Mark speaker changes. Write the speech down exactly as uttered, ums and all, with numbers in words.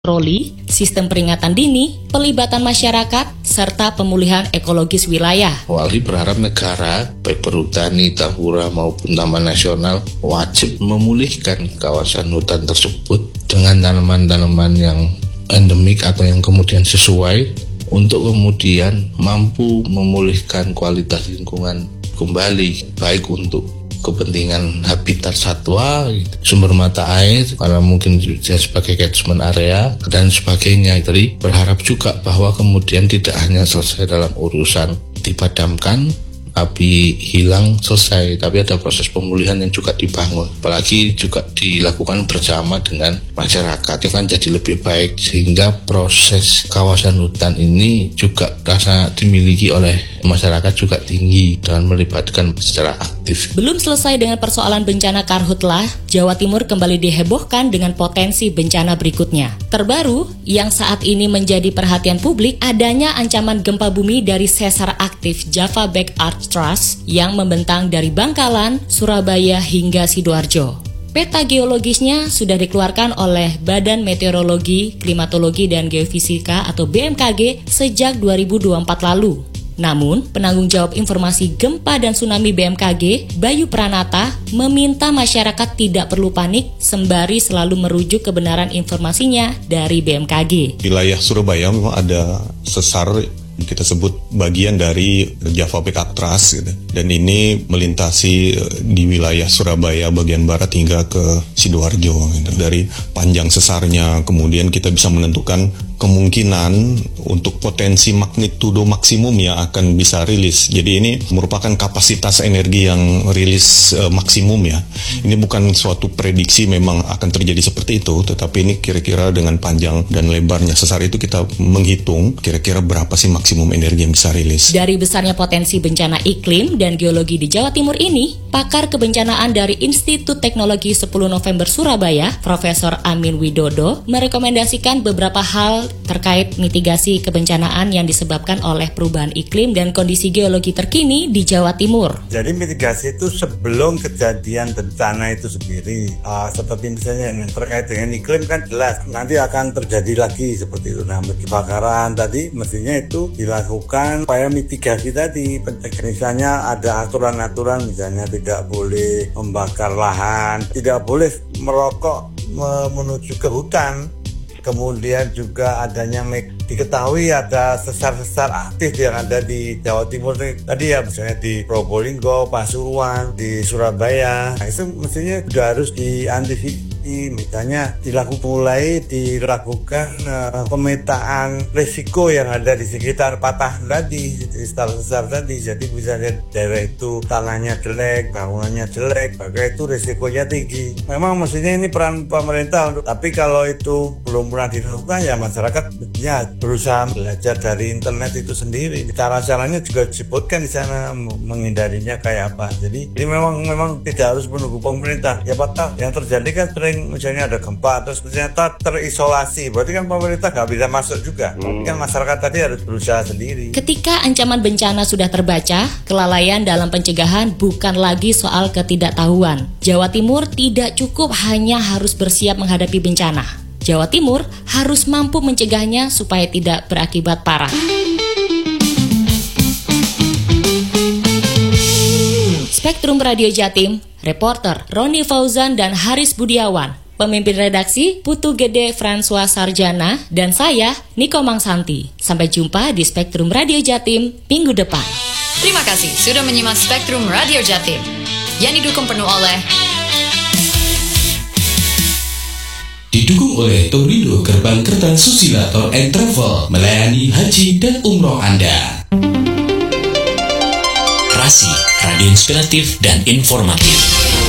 Speaker 1: patroli, sistem peringatan dini, pelibatan masyarakat, serta pemulihan ekologis wilayah.
Speaker 2: Walhi berharap negara, baik perhutani, Tahura maupun Taman Nasional, wajib memulihkan kawasan hutan tersebut dengan tanaman-tanaman yang endemik atau yang kemudian sesuai untuk kemudian mampu memulihkan kualitas lingkungan kembali, baik untuk kepentingan habitat satwa, sumber mata air, karena mungkin sebagai catchment area dan sebagainya. Jadi berharap juga bahwa kemudian tidak hanya selesai dalam urusan dipadamkan, api hilang selesai, tapi ada proses pemulihan yang juga dibangun, apalagi juga dilakukan bersama dengan masyarakat, itu kan jadi lebih baik, sehingga proses kawasan hutan ini juga rasa dimiliki oleh masyarakat juga tinggi dan melibatkan secara aktif.
Speaker 1: Belum selesai dengan persoalan bencana karhutlah, Jawa Timur kembali dihebohkan dengan potensi bencana berikutnya. Terbaru, yang saat ini menjadi perhatian publik, adanya ancaman gempa bumi dari sesar aktif Java Back Arch Thrust yang membentang dari Bangkalan, Surabaya hingga Sidoarjo. Peta geologisnya sudah dikeluarkan oleh Badan Meteorologi, Klimatologi dan Geofisika atau B M K G sejak dua ribu dua puluh empat lalu. Namun, penanggung jawab informasi gempa dan tsunami B M K G, Bayu Pranata, meminta masyarakat tidak perlu panik sembari selalu merujuk kebenaran informasinya dari B M K G.
Speaker 3: Wilayah Surabaya memang ada sesar, kita sebut bagian dari Java Back Arch Thrust gitu. Dan ini melintasi di wilayah Surabaya bagian barat hingga ke Sidoarjo gitu. Dari panjang sesarnya kemudian kita bisa menentukan kemungkinan untuk potensi magnitudo maksimum yang akan bisa rilis. Jadi ini merupakan kapasitas energi yang rilis uh, maksimum ya. Ini bukan suatu prediksi memang akan terjadi seperti itu, tetapi ini kira-kira dengan panjang dan lebarnya sesar itu kita menghitung kira-kira berapa sih maksimum energi yang bisa rilis.
Speaker 1: Dari besarnya potensi bencana iklim dan geologi di Jawa Timur ini, pakar kebencanaan dari Institut Teknologi sepuluh November Surabaya, Profesor Amin Widodo, merekomendasikan beberapa hal terkait mitigasi kebencanaan yang disebabkan oleh perubahan iklim dan kondisi geologi terkini di Jawa Timur.
Speaker 4: Jadi mitigasi itu sebelum kejadian bencana itu sendiri, uh, seperti misalnya yang terkait dengan iklim kan jelas nanti akan terjadi lagi seperti itu. Nah, kebakaran tadi mestinya itu dilakukan supaya mitigasi tadi, misalnya ada aturan-aturan, misalnya tidak boleh membakar lahan, tidak boleh merokok menuju ke hutan. Kemudian juga adanya diketahui ada sesar-sesar aktif yang ada di Jawa Timur tadi ya, misalnya di Probolinggo, Pasuruan, di Surabaya. Nah, itu mestinya juga harus diantisipasi. Misalnya dilakukan mulai dilakukan uh, pemetaan risiko yang ada di sekitar patah tadi, di sesar tadi. Jadi misalnya daerah itu tanahnya jelek, bangunannya jelek, maka itu risikonya tinggi. Memang mestinya ini peran pemerintah untuk, tapi kalau itu belum pernah dilakukan ya masyarakat ya berusaha belajar dari internet itu sendiri. Cara-caranya juga disebutkan di sana menghindarinya kayak apa. Jadi ini memang memang tidak harus menunggu pemerintah. Ya Pak, yang terjadi kan sering misalnya ada gempa terus ternyata terisolasi, berarti kan pemerintah nggak bisa masuk juga. hmm. Kan masyarakat tadi harus berusaha sendiri.
Speaker 1: Ketika ancaman bencana sudah terbaca, kelalaian dalam pencegahan bukan lagi soal ketidaktahuan. Jawa Timur tidak cukup hanya harus bersiap menghadapi bencana. Jawa Timur harus mampu mencegahnya supaya tidak berakibat parah. Spektrum Radio Jatim, reporter Roni Fauzan dan Haris Budiawan, pemimpin redaksi Putu Gede François Sarjana, dan saya Niko Mangsanti. Sampai jumpa di Spektrum Radio Jatim minggu depan.
Speaker 5: Terima kasih sudah menyimak Spektrum Radio Jatim yang didukung penuh oleh
Speaker 6: Didukung oleh Torindo Gerbang Kertan Susila Tour and Travel, melayani haji dan umroh Anda. Rasi, radio inspiratif dan informatif.